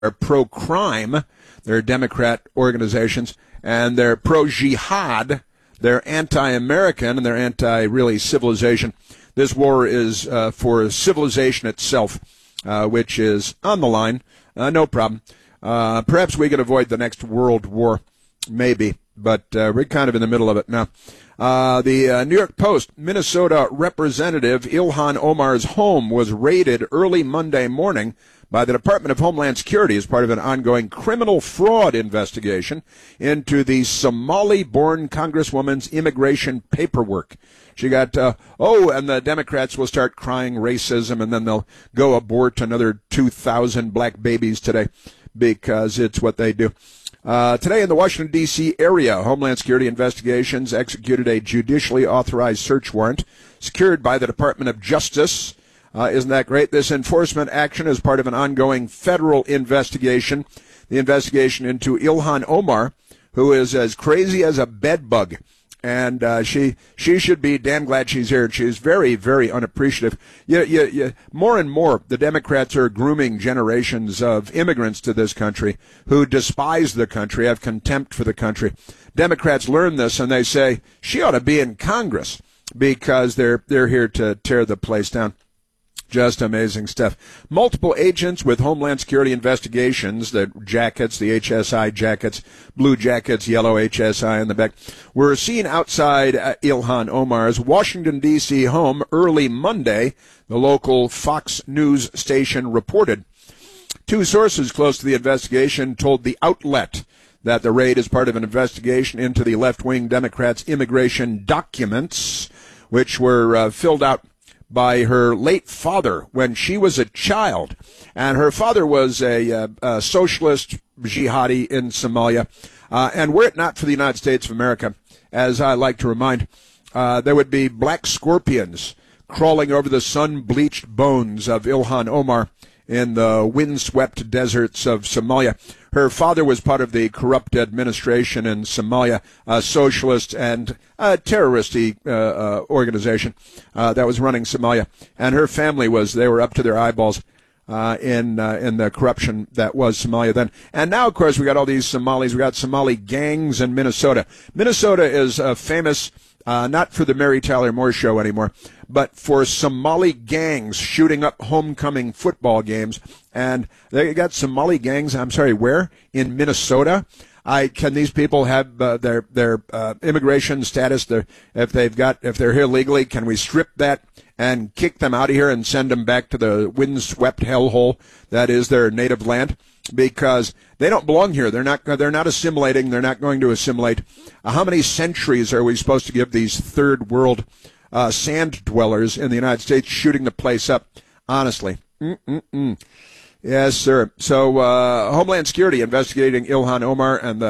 pro-crime, they're Democrat organizations, and they're pro-jihad, they're anti-American, and they're anti-really civilization. This war is for civilization itself, which is on the line. No problem. Perhaps we could avoid the next world war, maybe, but we're kind of in the middle of it now. The New York Post, Minnesota Representative Ilhan Omar's home was raided early Monday morning by the Department of Homeland Security as part of an ongoing criminal fraud investigation into the Somali-born Congresswoman's immigration paperwork. She got, and the Democrats will start crying racism, and then they'll go abort another 2,000 black babies today because it's what they do. Today in the Washington, D.C. area, Homeland Security Investigations executed a judicially authorized search warrant secured by the Department of Justice. Isn't that great? This enforcement action is part of an ongoing federal investigation, the investigation into Ilhan Omar, who is as crazy as a bedbug. And she should be damn glad she's here. She's very, very unappreciative. More and more, the Democrats are grooming generations of immigrants to this country who despise the country, have contempt for the country. Democrats learn this, and they say she ought to be in Congress because they're here to tear the place down. Just amazing stuff. Multiple agents with Homeland Security investigations, the jackets, the HSI jackets, blue jackets, yellow HSI in the back, were seen outside Ilhan Omar's Washington, D.C. home early Monday, the local Fox News station reported. Two sources close to the investigation told the outlet that the raid is part of an investigation into the left-wing Democrats' immigration documents, which were filled out by her late father when she was a child. And her father was a socialist jihadi in Somalia. And were it not for the United States of America, as I like to remind, there would be black scorpions crawling over the sun-bleached bones of Ilhan Omar in the windswept deserts of Somalia. Her father was part of the corrupt administration in Somalia, a socialist and terrorist-y organization that was running Somalia. And her family they were up to their eyeballs in the corruption that was Somalia then. And now, of course, we got all these Somalis. We got Somali gangs in Minnesota. Minnesota is famous not for the Mary Tyler Moore Show anymore, but for Somali gangs shooting up homecoming football games. And they got Somali gangs, where? In Minnesota? Can these people have their immigration status? If they're here legally, can we strip that and kick them out of here and send them back to the windswept hellhole that is their native land? Because they don't belong here. They're not assimilating. They're not going to assimilate. How many centuries are we supposed to give these third world sand dwellers in the United States shooting the place up? Honestly. Yes, sir. So Homeland Security investigating Ilhan Omar and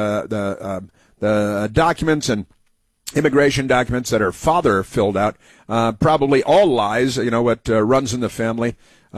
the documents and immigration documents that her father filled out. Probably all lies. What runs in the family.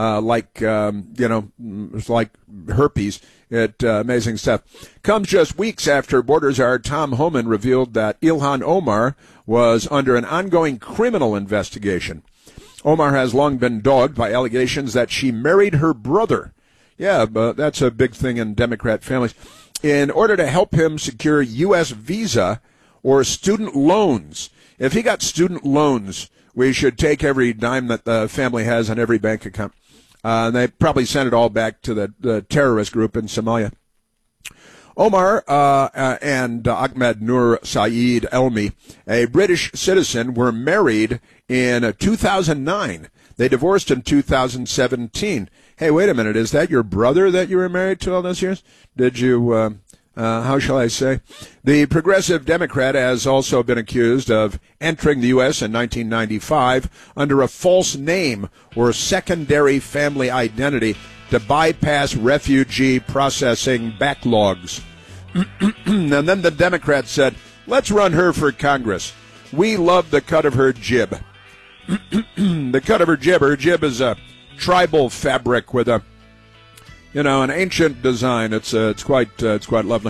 It's like herpes. Amazing stuff. Comes just weeks after Border Czar Tom Homan revealed that Ilhan Omar was under an ongoing criminal investigation. Omar has long been dogged by allegations that she married her brother. Yeah, but that's a big thing in Democrat families. In order to help him secure U.S. visa or student loans. If he got student loans, we should take every dime that the family has on every bank account. They probably sent it all back to the terrorist group in Somalia. Omar and Ahmed Nur Saeed Elmi, a British citizen, were married in 2009. They divorced in 2017. Hey, wait a minute. Is that your brother that you were married to all those years? Did you, how shall I say? The Progressive Democrat has also been accused of entering the U.S. in 1995 under a false name or secondary family identity to bypass refugee processing backlogs. And then the Democrats said, let's run her for Congress. We love the cut of her jib. The cut of her jib. Her jib is a tribal fabric with an ancient design. It's quite lovely.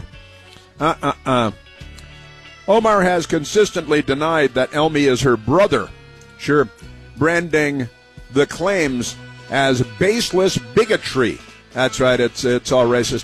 Omar has consistently denied that Elmi is her brother. Sure, branding the claims as baseless bigotry. That's right. It's all racist.